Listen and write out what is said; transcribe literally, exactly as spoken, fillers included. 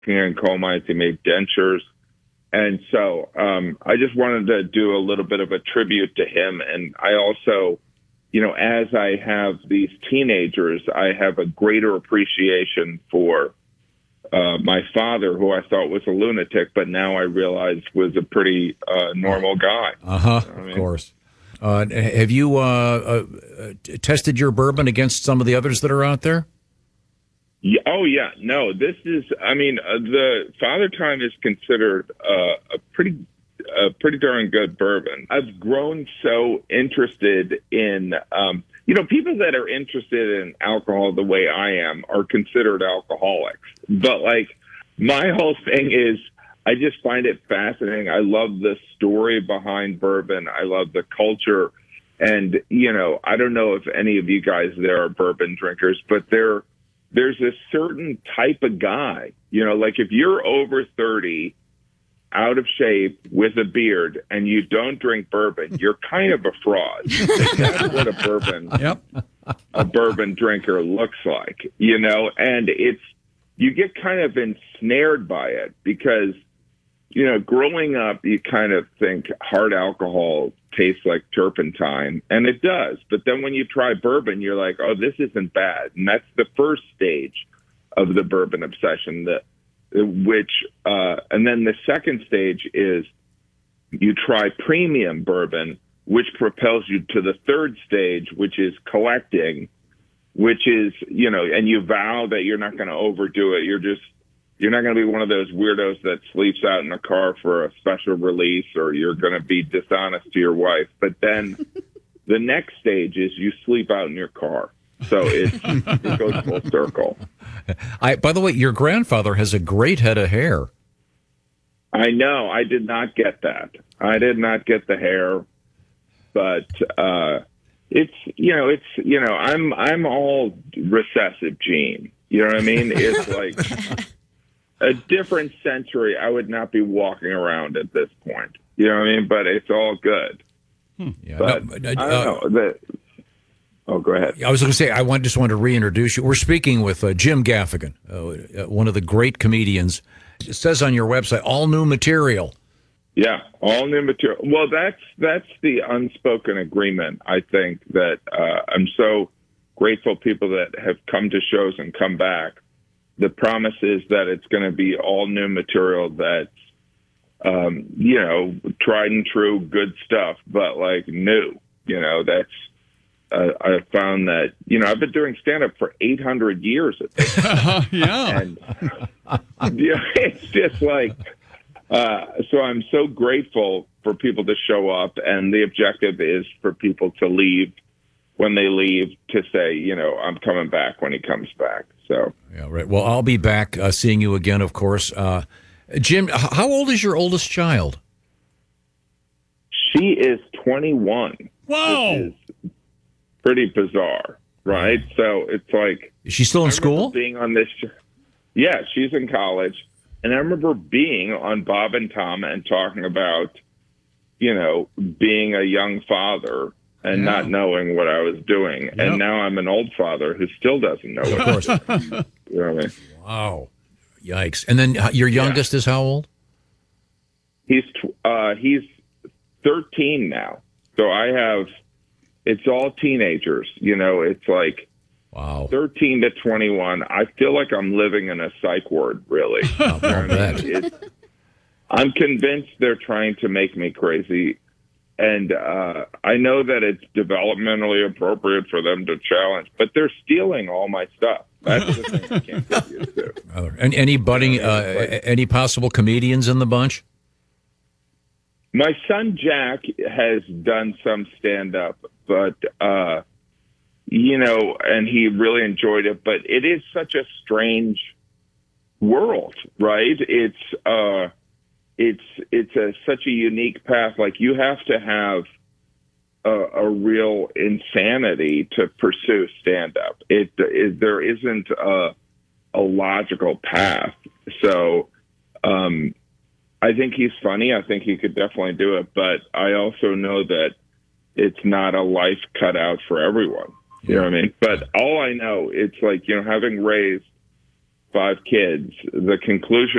in coal mines. He made dentures. And so um, I just wanted to do a little bit of a tribute to him. And I also, you know, as I have these teenagers, I have a greater appreciation for uh, my father, who I thought was a lunatic, but now I realize was a pretty uh, normal guy. Uh-huh, you know I mean? Of course. Uh, have you uh, uh, tested your bourbon against some of the others that are out there? Yeah, oh, yeah. No, this is, I mean, uh, the Father Time is considered uh, a pretty a pretty darn good bourbon. I've grown so interested in, um, you know, people that are interested in alcohol the way I am are considered alcoholics. But, like, my whole thing is I just find it fascinating. I love the story behind bourbon. I love the culture. And, you know, I don't know if any of you guys there are bourbon drinkers, but they're there's a certain type of guy, you know, like if you're over thirty, out of shape, with a beard, and you don't drink bourbon, you're kind of a fraud. That's what a bourbon, yep. a bourbon drinker looks like, you know, and it's, you get kind of ensnared by it because, you know, growing up, you kind of think hard alcohol tastes like turpentine, and it does. But then when you try bourbon, you're like, oh, this isn't bad. And that's the first stage of the bourbon obsession, that, which, uh, and then the second stage is you try premium bourbon, which propels you to the third stage, which is collecting, which is, you know, and you vow that you're not going to overdo it. You're just, You're not going to be one of those weirdos that sleeps out in a car for a special release, or you're going to be dishonest to your wife. But then the next stage is you sleep out in your car. So it, it goes full circle. I, by the way, your grandfather has a great head of hair. I know. I did not get that. I did not get the hair. But uh, it's, you know, it's, you know, I'm, I'm all recessive gene. You know what I mean? It's like a different century, I would not be walking around at this point. You know what I mean? But it's all good. Hmm. Yeah, but no, I uh, don't know. The, oh, go ahead. I was going to say, I want, just wanted to reintroduce you. We're speaking with uh, Jim Gaffigan, uh, one of the great comedians. It says on your website, all new material. Yeah, all new material. Well, that's that's the unspoken agreement, I think, that uh, I'm so grateful people that have come to shows and come back. The promise is that it's going to be all new material that's, um, you know, tried and true, good stuff, but like new, you know, that's, uh, I found that, you know, I've been doing stand-up for eight hundred years at this point. Yeah. And, you know, it's just like, uh, so I'm so grateful for people to show up, and the objective is for people to leave when they leave to say, you know, I'm coming back when he comes back. So, yeah, right. Well, I'll be back uh, seeing you again, of course. Uh, Jim, how old is your oldest child? She is twenty-one. Whoa. Which is pretty bizarre, right? So it's like, is she still in I school? Being on this, yeah, she's in college, and I remember being on Bob and Tom and talking about, you know, being a young father and yeah. not knowing what I was doing. Yep. And now I'm an old father who still doesn't know what I was doing. You know what I mean? Wow. Yikes. And then your youngest yeah. is how old? He's uh, he's thirteen now. So I have, it's all teenagers. You know, it's like wow, thirteen to twenty-one. I feel like I'm living in a psych ward, really. Oh, I mean, it's, I'm convinced they're trying to make me crazy. And uh, I know that it's developmentally appropriate for them to challenge, but they're stealing all my stuff. That's the thing I can't get used to. And any budding, uh, any possible comedians in the bunch? My son Jack has done some stand-up, but, uh, you know, and he really enjoyed it. But it is such a strange world, right? It's uh, it's it's a, such a unique path. Like, you have to have a, a real insanity to pursue stand-up. It, it there isn't a, a logical path. So um, I think he's funny. I think he could definitely do it. But I also know that it's not a life cut out for everyone. You know what I mean? But all I know, it's like, you know, having raised five kids, the conclusion